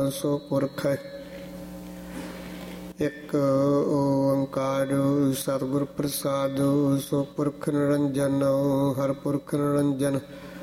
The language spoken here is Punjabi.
ਸੋ ਪੁਰਖ ਹੈ। ਇੱਕ ਓੰਕਾਰ ਸਤਿਗੁਰ ਪ੍ਰਸਾਦਿ। ਸੋ ਪੁਰਖ ਨਿਰੰਜਨ ਹਰਿ ਪੁਰਖ ਨਿਰੰਜਨ।